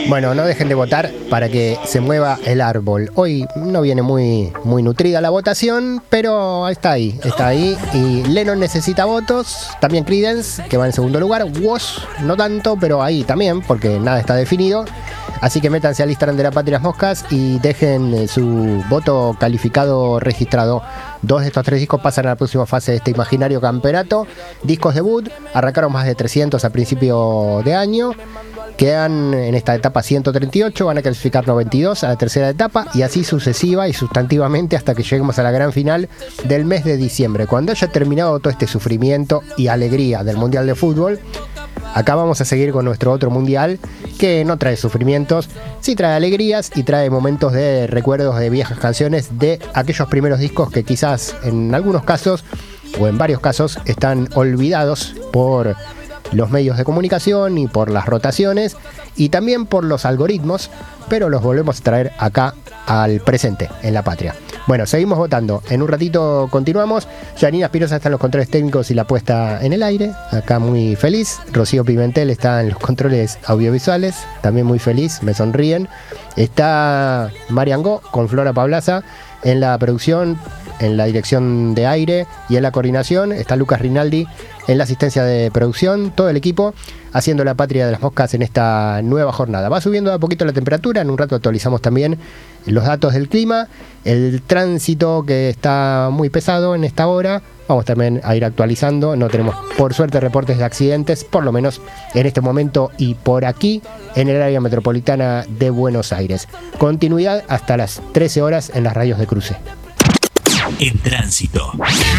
Bueno, no dejen de votar para que se mueva el árbol. Hoy no viene muy nutrida la votación, pero está ahí. Y Lennon necesita votos, también Creedence, que va en segundo lugar. Woz, no tanto, pero ahí también, porque nada está definido. Así que métanse al Instagram de La Patria Moscas y dejen su voto calificado registrado. 2 de estos 3 discos pasan a la próxima fase de este imaginario campeonato. Discos debut, arrancaron más de 300 a principio de año. Quedan en esta etapa 138, van a clasificar 92 a la tercera etapa y así sucesiva y sustantivamente hasta que lleguemos a la gran final del mes de diciembre. Cuando haya terminado todo este sufrimiento y alegría del Mundial de Fútbol, acá vamos a seguir con nuestro otro Mundial que no trae sufrimientos, sí trae alegrías y trae momentos de recuerdos de viejas canciones de aquellos primeros discos que quizás en algunos casos o en varios casos están olvidados por los medios de comunicación y por las rotaciones y también por los algoritmos, pero los volvemos a traer acá al presente en La Patria. Bueno, seguimos votando. En un ratito continuamos. Janina Espirosa está en los controles técnicos y la puesta en el aire. Acá muy feliz. Rocío Pimentel está en los controles audiovisuales. También muy feliz. Me sonríen. Está Marian Go con Flora Pablaza en la producción, en la dirección de aire y en la coordinación. Está Lucas Rinaldi en la asistencia de producción. Todo el equipo haciendo La Patria de las Moscas en esta nueva jornada. Va subiendo de a poquito la temperatura. En un rato actualizamos también los datos del clima, el tránsito que está muy pesado en esta hora. Vamos también a ir actualizando. No tenemos, por suerte, reportes de accidentes, por lo menos en este momento y por aquí, en el área metropolitana de Buenos Aires. Continuidad hasta las 13 horas en las radios de cruce. En tránsito.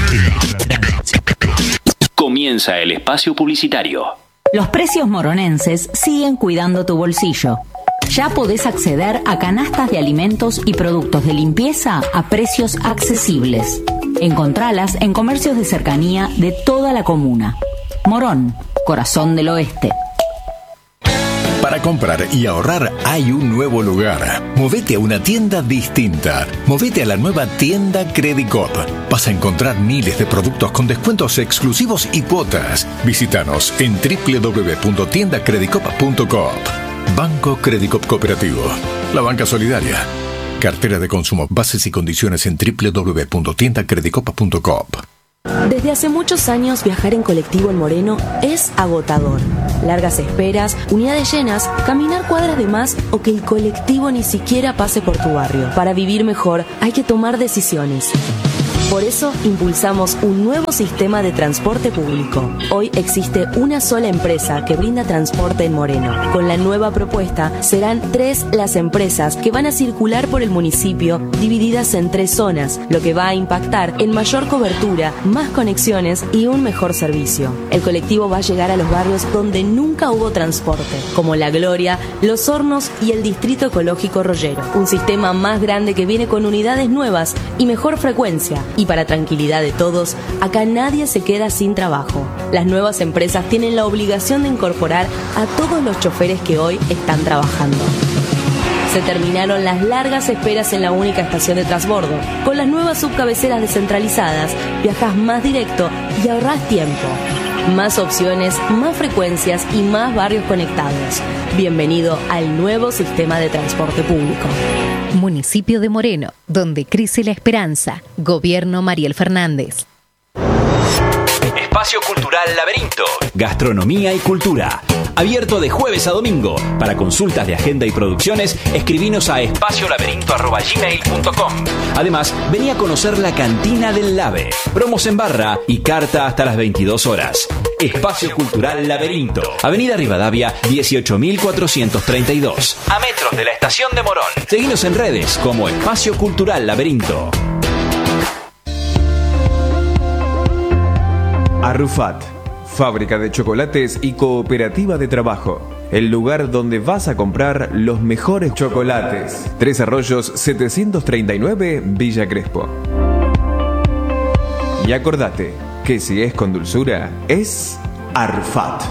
Comienza el espacio publicitario. Los precios moronenses siguen cuidando tu bolsillo. Ya podés acceder a canastas de alimentos y productos de limpieza a precios accesibles. Encontralas en comercios de cercanía de toda la comuna. Morón, corazón del oeste. Para comprar y ahorrar hay un nuevo lugar. Movete a una tienda distinta. Movete a la nueva tienda Credicop. Vas a encontrar miles de productos con descuentos exclusivos y cuotas. Visítanos en www.tiendacredicop.coop. Banco Credicop Cooperativo. La banca solidaria. Cartera de consumo. Bases y condiciones en www.tiendacredicop.coop. Desde hace muchos años viajar en colectivo en Moreno es agotador. Largas esperas, unidades llenas, caminar cuadras de más o que el colectivo ni siquiera pase por tu barrio. Para vivir mejor hay que tomar decisiones. Por eso impulsamos un nuevo sistema de transporte público. Hoy existe una sola empresa que brinda transporte en Moreno. Con la nueva propuesta serán 3 las empresas que van a circular por el municipio divididas en 3 zonas, lo que va a impactar en mayor cobertura, más conexiones y un mejor servicio. El colectivo va a llegar a los barrios donde nunca hubo transporte, como La Gloria, Los Hornos y el Distrito Ecológico Rollero. Un sistema más grande que viene con unidades nuevas y mejor frecuencia. Y para tranquilidad de todos, acá nadie se queda sin trabajo. Las nuevas empresas tienen la obligación de incorporar a todos los choferes que hoy están trabajando. Se terminaron las largas esperas en la única estación de transbordo. Con las nuevas subcabeceras descentralizadas, viajas más directo y ahorrás tiempo. Más opciones, más frecuencias y más barrios conectados. Bienvenido al nuevo sistema de transporte público. Municipio de Moreno, donde crece la esperanza. Gobierno Mariel Fernández. Espacio Cultural Laberinto. Gastronomía y cultura. Abierto de jueves a domingo. Para consultas de agenda y producciones, escribinos a espaciolaberinto@gmail.com. Además, vení a conocer la cantina del Lave. Promos en barra y carta hasta las 22 horas. Espacio Cultural Laberinto. Avenida Rivadavia, 18.432. A metros de la estación de Morón. Seguinos en redes como Espacio Cultural Laberinto. Arrufat, fábrica de chocolates y cooperativa de trabajo. El lugar donde vas a comprar los mejores chocolates. 3 Arroyos 739 Villa Crespo. Y acordate que si es con dulzura, es Arrufat.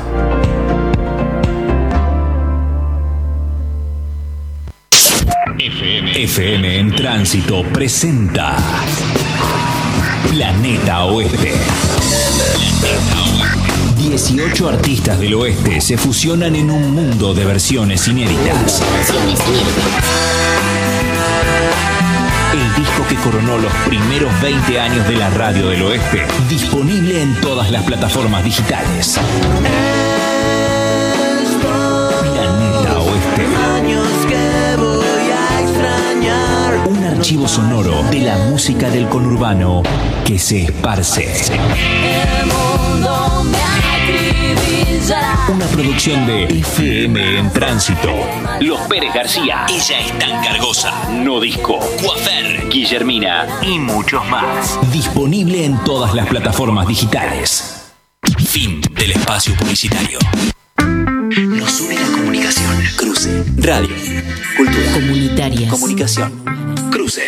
FM en Tránsito presenta Planeta Oeste. 18 artistas del oeste se fusionan en un mundo de versiones inéditas. El disco que coronó los primeros 20 años de la radio del oeste, disponible en todas las plataformas digitales. Planeta Oeste. Un archivo sonoro de la música del conurbano que se esparce. Una producción de FM en Tránsito. Los Pérez García, Ella es tan cargosa, No Disco, Coafer, Guillermina y muchos más. Disponible en todas las plataformas digitales. Fin del espacio publicitario. Nos une la comunicación. Cruce. Radio. Cultura. Comunitarias. Comunicación. Cruce.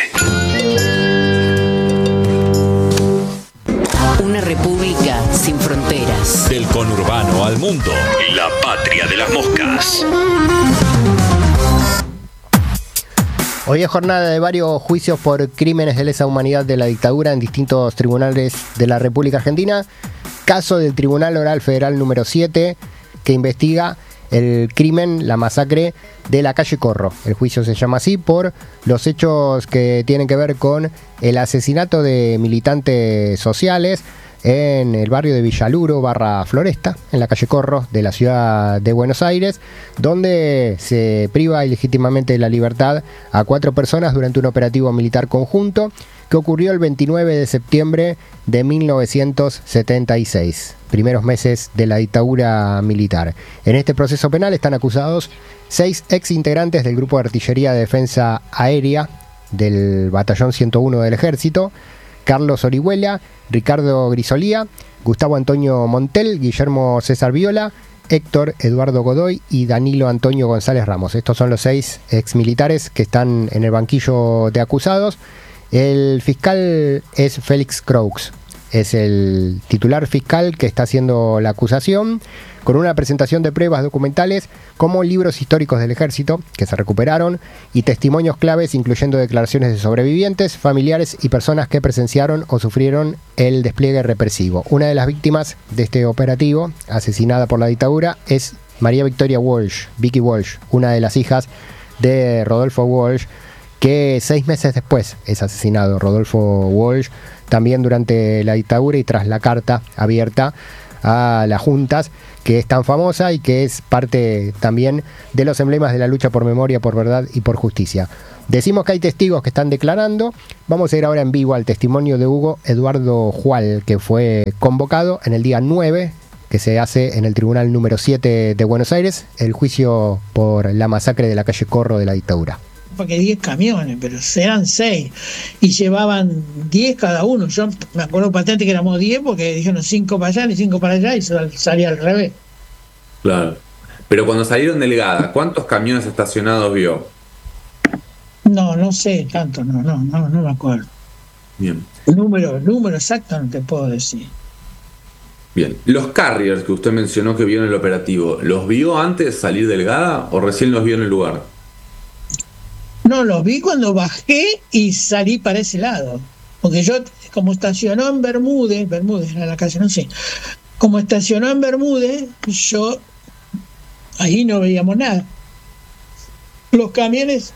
Una república sin fronteras. Del conurbano al mundo. La patria de las moscas. Hoy es jornada de varios juicios por crímenes de lesa humanidad de la dictadura en distintos tribunales de la República Argentina. Caso del Tribunal Oral Federal número 7, que investiga el crimen, la masacre de la calle Corro. El juicio se llama así por los hechos que tienen que ver con el asesinato de militantes sociales en el barrio de Villaluro / Floresta, en la calle Corro de la ciudad de Buenos Aires, donde se priva ilegítimamente de la libertad a 4 personas durante un operativo militar conjunto que ocurrió el 29 de septiembre de 1976, primeros meses de la dictadura militar. En este proceso penal están acusados 6 ex integrantes del Grupo de Artillería de Defensa Aérea del Batallón 101 del Ejército: Carlos Orihuela, Ricardo Grisolía, Gustavo Antonio Montel, Guillermo César Viola, Héctor Eduardo Godoy y Danilo Antonio González Ramos. Estos son los 6 ex militares que están en el banquillo de acusados. El fiscal es Félix Croux, es el titular fiscal que está haciendo la acusación, con una presentación de pruebas documentales como libros históricos del ejército que se recuperaron y testimonios claves, incluyendo declaraciones de sobrevivientes, familiares y personas que presenciaron o sufrieron el despliegue represivo. Una de las víctimas de este operativo, asesinada por la dictadura, es María Victoria Walsh, Vicky Walsh, una de las hijas de Rodolfo Walsh, que 6 meses después es asesinado. Rodolfo Walsh, también durante la dictadura y tras la carta abierta a las juntas, que es tan famosa y que es parte también de los emblemas de la lucha por memoria, por verdad y por justicia. Decimos que hay testigos que están declarando. Vamos a ir ahora en vivo al testimonio de Hugo Eduardo Jual, que fue convocado en el día 9, que se hace en el Tribunal número 7 de Buenos Aires, el juicio por la masacre de la calle Corro de la dictadura. Porque 10 camiones, pero eran 6 y llevaban 10 cada uno. Yo me acuerdo patente que éramos 10 porque dijeron 5 para allá y 5 para allá y salía al revés. Claro. Pero cuando salieron Delgada, ¿cuántos camiones estacionados vio? No sé tanto, no me acuerdo. Bien. Número exacto no te puedo decir. Bien. Los carriers que usted mencionó que vio en el operativo, ¿los vio antes de salir Delgada o recién los vio en el lugar? No, los vi cuando bajé y salí para ese lado. Porque yo, como estacionó en Bermúdez era la calle, no sé. Como estacionó en Bermúdez, yo ahí no veíamos nada. Los camiones,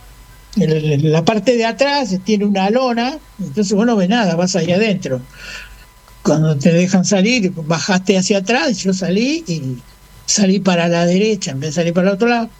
en la parte de atrás tiene una lona, entonces vos no ves nada, vas ahí adentro. Cuando te dejan salir, bajaste hacia atrás, yo salí y salí para la derecha, en vez de salir para el otro lado.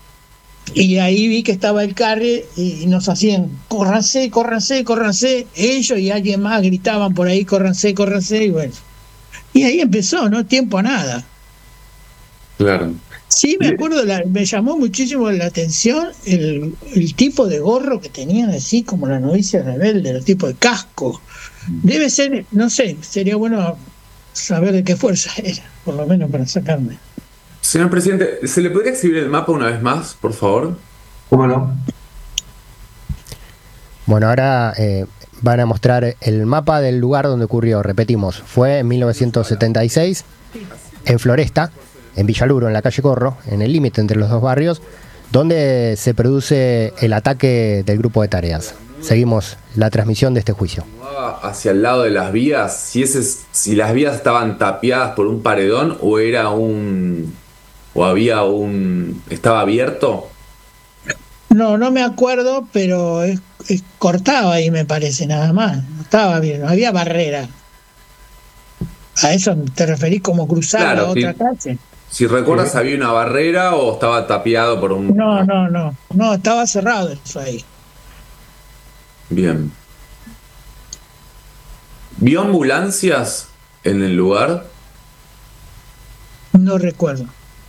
Y ahí vi que estaba el carry y nos hacían córranse, ellos y alguien más gritaban por ahí, córranse, y bueno. Y ahí empezó, no tiempo a nada. Claro. Sí, me acuerdo, me llamó muchísimo la atención el tipo de gorro que tenían, así como la novicia rebelde, el tipo de casco. Debe ser, no sé, sería bueno saber de qué fuerza era, por lo menos para sacarme. Señor presidente, ¿se le podría exhibir el mapa una vez más, por favor? ¿Cómo no? Bueno, ahora van a mostrar el mapa del lugar donde ocurrió. Repetimos, fue en 1976, en Floresta, en Villaluro, en la calle Corro, en el límite entre los dos barrios, donde se produce el ataque del grupo de tareas. Seguimos la transmisión de este juicio. Hacia el lado de las vías, si las vías estaban tapiadas por un paredón o estaba abierto. No me acuerdo, pero cortaba ahí, me parece, nada más. No estaba bien, no había barrera. ¿A eso te referís como cruzar a otra calle? Si recuerdas, ¿había una barrera o estaba tapiado por un...? No, estaba cerrado eso ahí. Bien. ¿Vio ambulancias en el lugar? No recuerdo.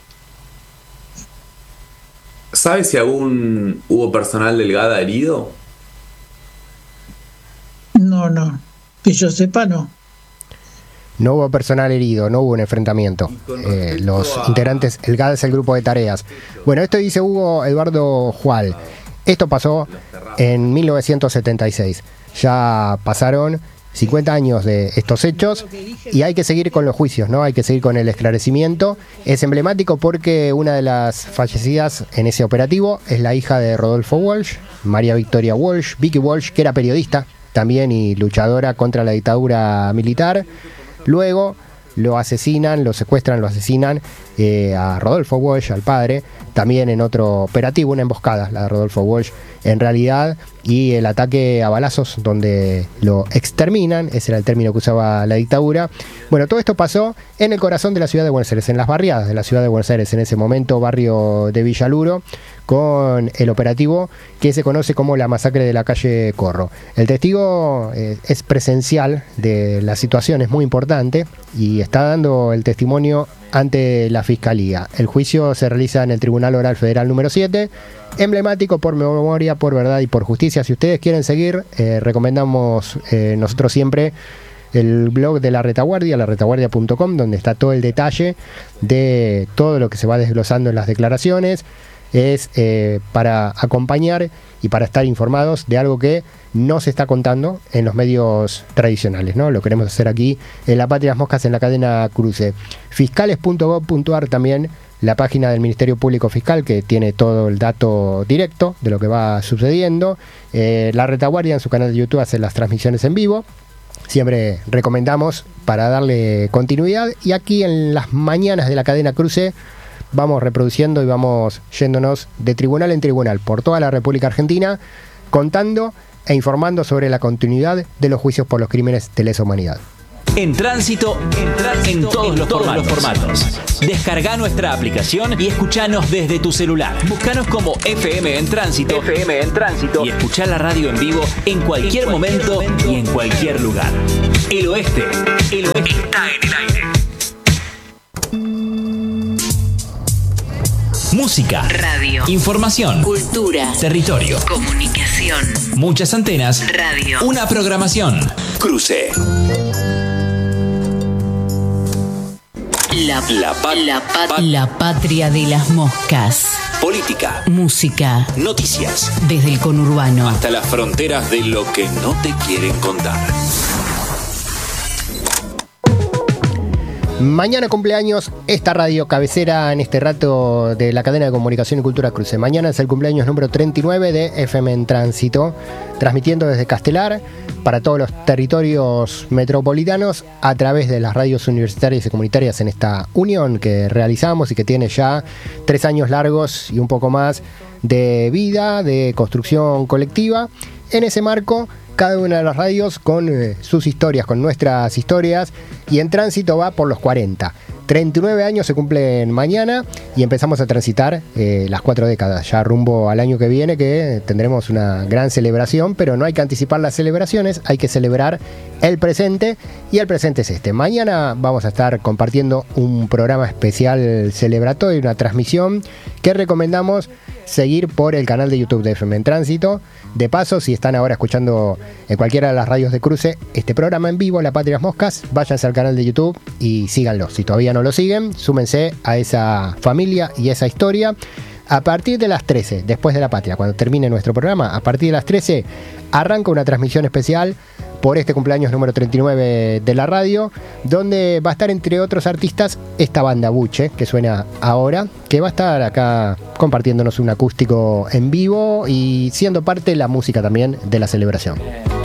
¿Sabe si hubo personal del GADA herido? No. Que yo sepa, no. No hubo personal herido, no hubo un enfrentamiento. Los integrantes, el GADA es el grupo de tareas. Bueno, esto dice Hugo Eduardo Jual. Esto pasó en 1976. Ya pasaron 50 años de estos hechos y hay que seguir con los juicios, ¿no? Hay que seguir con el esclarecimiento. Es emblemático porque una de las fallecidas en ese operativo es la hija de Rodolfo Walsh, María Victoria Walsh, Vicky Walsh, que era periodista también y luchadora contra la dictadura militar. Luego lo secuestran, lo asesinan a Rodolfo Walsh, al padre, también en otro operativo, una emboscada, la de Rodolfo Walsh, en realidad, y el ataque a balazos donde lo exterminan, ese era el término que usaba la dictadura. Bueno, todo esto pasó en el corazón de la ciudad de Buenos Aires, en las barriadas de la ciudad de Buenos Aires, en ese momento, barrio de Villaluro, con el operativo que se conoce como la masacre de la calle Corro. El testigo es presencial de la situación, es muy importante, y está dando el testimonio ante la Fiscalía. El juicio se realiza en el Tribunal Oral Federal número 7, emblemático por memoria, por verdad y por justicia. Si ustedes quieren seguir, recomendamos nosotros siempre el blog de La Retaguardia, laretaguardia.com, donde está todo el detalle de todo lo que se va desglosando en las declaraciones. Es para acompañar y para estar informados de algo que no se está contando en los medios tradicionales, ¿no? Lo queremos hacer aquí en La Patria de las Moscas, en la cadena Cruce. Fiscales.gov.ar también, la página del Ministerio Público Fiscal, que tiene todo el dato directo de lo que va sucediendo. La Retaguardia en su canal de YouTube hace las transmisiones en vivo. Siempre recomendamos para darle continuidad. Y aquí en las mañanas de la cadena Cruce vamos reproduciendo y vamos yéndonos de tribunal en tribunal por toda la República Argentina, contando e informando sobre la continuidad de los juicios por los crímenes de lesa humanidad. En Tránsito, en todos los formatos. Descarga nuestra aplicación y escuchanos desde tu celular. Búscanos como FM en Tránsito y escuchá la radio en vivo en cualquier momento y en cualquier lugar. El Oeste está en el aire. Música, radio, información, cultura, territorio, comunicación, muchas antenas, radio, una programación. Cruce. La patria de las moscas. Política, música, noticias, desde el conurbano hasta las fronteras de lo que no te quieren contar. Mañana cumpleaños esta radio cabecera en este rato de la cadena de comunicación y cultura Cruce. Mañana es el cumpleaños número 39 de FM en Tránsito, transmitiendo desde Castelar para todos los territorios metropolitanos a través de las radios universitarias y comunitarias en esta unión que realizamos y que tiene ya 3 años largos y un poco más de vida, de construcción colectiva. En ese marco, cada una de las radios con sus historias, con nuestras historias, y en Tránsito va por los 40. 39 años se cumplen mañana y empezamos a transitar las 4 décadas, ya rumbo al año que viene, que tendremos una gran celebración, pero no hay que anticipar las celebraciones, hay que celebrar el presente, y el presente es este. Mañana vamos a estar compartiendo un programa especial celebratorio, una transmisión que recomendamos seguir por el canal de YouTube de FM en Tránsito. De paso, si están ahora escuchando en cualquiera de las radios de Cruce este programa en vivo, La Patria de las Moscas, váyanse al canal de YouTube y síganlo. Si todavía no lo siguen, súmense a esa familia y esa historia. A partir de las 13, después de La Patria, cuando termine nuestro programa, a partir de las 13 arranca una transmisión especial por este cumpleaños número 39 de la radio, donde va a estar, entre otros artistas, esta banda Buche, que suena ahora, que va a estar acá compartiéndonos un acústico en vivo y siendo parte de la música también de la celebración.